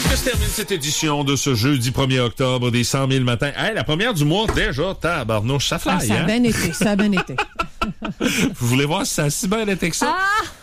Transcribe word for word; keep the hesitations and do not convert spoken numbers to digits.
que se termine cette édition de ce jeudi premier octobre des cent mille matins. Hey, la première du mois, déjà, tabarnouche, ça fly, ah, ça hein? a bien été, ça a bien été. Vous voulez voir si ça a si bien été que ça? Ah!